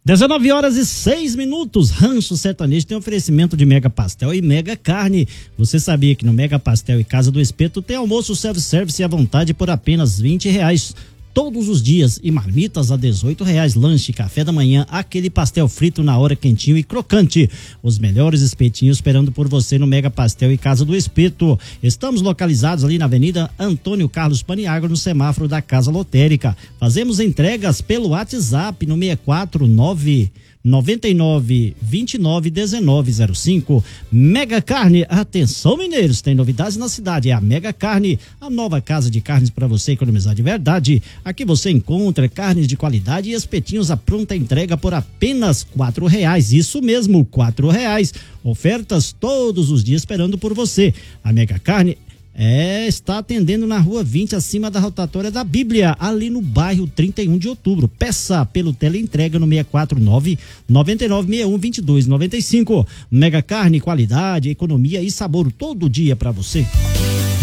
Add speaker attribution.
Speaker 1: 19h06. Rancho Sertanejo tem oferecimento de Mega Pastel e Mega Carne. Você sabia que no Mega Pastel e Casa do Espeto tem almoço self-service à vontade por apenas R$20 todos os dias e marmitas a R$18. Lanche, café da manhã, aquele pastel frito na hora, quentinho e crocante. Os melhores espetinhos esperando por você no Mega Pastel e Casa do Espeto. Estamos localizados ali na Avenida Antônio Carlos Paniagua, no semáforo da Casa Lotérica. Fazemos entregas pelo WhatsApp no 649 99291905. Mega Carne, atenção mineiros, tem novidades na cidade, é a Mega Carne, a nova casa de carnes para você economizar de verdade. Aqui você encontra carnes de qualidade e espetinhos à pronta entrega por apenas R$4, isso mesmo, R$4. Ofertas todos os dias esperando por você. A Mega Carne está atendendo na Rua 20, acima da rotatória da Bíblia, ali no bairro 31 de Outubro. Peça pelo teleentrega no 649-9961-2295. Mega Carne, qualidade, economia e sabor todo dia para você.